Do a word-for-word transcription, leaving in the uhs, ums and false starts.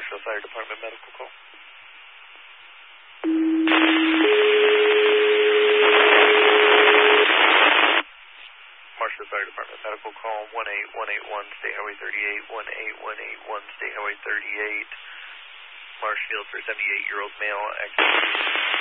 Marshall Fire Department medical call. Marshall Fire Department medical call one eight one eight one State Highway thirty-eight, one eight one eight one State Highway thirty-eight. Marshfield for seventy-eight-year-old male.